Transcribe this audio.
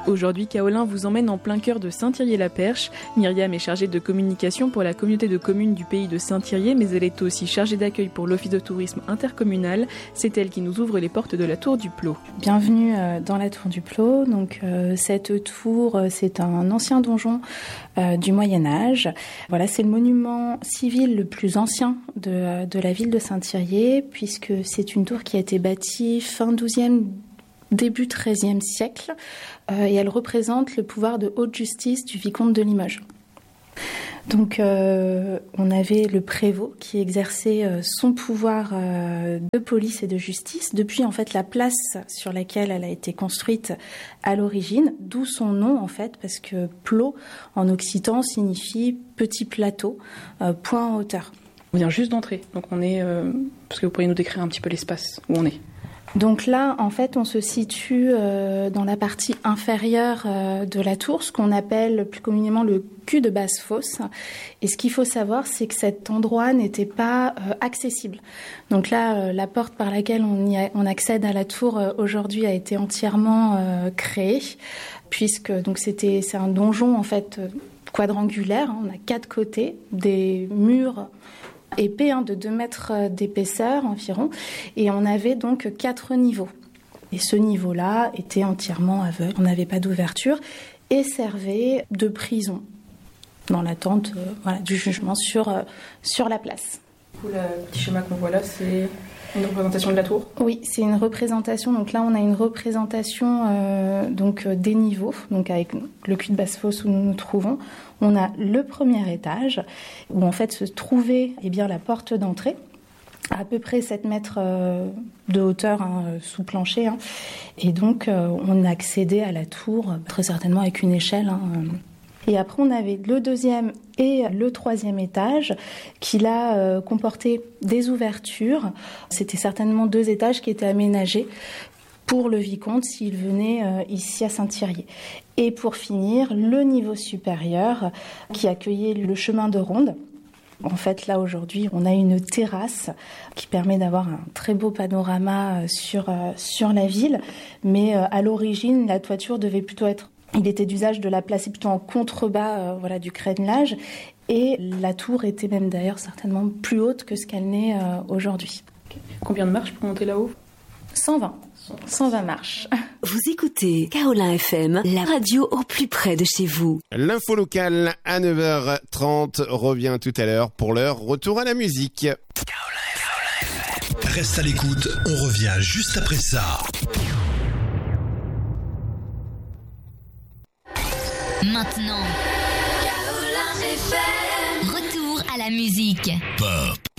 Aujourd'hui, Kaolin vous emmène en plein cœur de Saint-Thirier-la-Perche. Myriam est chargée de communication pour la communauté de communes du pays de Saint-Thirier, mais elle est aussi chargée d'accueil pour l'Office de tourisme intercommunal. C'est elle qui nous ouvre les portes de la Tour du Plot. Bienvenue dans la Tour du Plot. Donc, cette tour, c'est un ancien donjon du Moyen-Âge. Voilà, c'est le monument civil le plus ancien de la ville de Saint-Thirier, puisque c'est une tour qui a été bâtie fin 12e, début 13e siècle, et elle représente le pouvoir de haute justice du vicomte de Limoges. Donc on avait le prévôt qui exerçait son pouvoir de police et de justice depuis en fait la place sur laquelle elle a été construite à l'origine, d'où son nom en fait, parce que plot en occitan signifie petit plateau, point en hauteur. On vient juste d'entrer, donc on est... Parce que vous pourriez nous décrire un petit peu l'espace où on est. Donc là, en fait, on se situe dans la partie inférieure de la tour, ce qu'on appelle plus communément le cul de basse-fosse. Et ce qu'il faut savoir, c'est que cet endroit n'était pas accessible. Donc là, la porte par laquelle on accède à la tour aujourd'hui a été entièrement créée, puisque donc c'est un donjon en fait quadrangulaire. On a 4 côtés, des murs épais de 2 mètres d'épaisseur environ, et on avait donc 4 niveaux. Et ce niveau-là était entièrement aveugle, on n'avait pas d'ouverture, et servait de prison dans l'attente du jugement sur la place. Du coup, le petit schéma qu'on voit là, c'est une représentation de la tour ? Oui, c'est une représentation. Donc là, on a une représentation des niveaux, donc avec le cul de basse-fosse où nous nous trouvons. On a le premier étage où en fait se trouvait la porte d'entrée, à peu près 7 mètres de hauteur sous plancher. Et donc on accédait à la tour très certainement avec une échelle. Et après, on avait le 2e et le 3e étage qui, là, comportaient des ouvertures. C'était certainement 2 étages qui étaient aménagés pour le vicomte s'il venait ici à Saint-Thirier. Et pour finir, le niveau supérieur qui accueillait le chemin de ronde. En fait, là, aujourd'hui, on a une terrasse qui permet d'avoir un très beau panorama sur la ville. Mais à l'origine, la toiture devait plutôt être... Il était d'usage de la placer plutôt en contrebas du crénelage, et la tour était même d'ailleurs certainement plus haute que ce qu'elle n'est aujourd'hui. Okay. Combien de marches pour monter là-haut ? 120 marches. Vous écoutez Kaolin FM, la radio au plus près de chez vous. L'info locale à 9h30 revient tout à l'heure. Pour l'heure, retour à la musique. Kaolin FM. Reste à l'écoute, on revient juste après ça. Maintenant, Kaolin FM. Retour à la musique. Pop.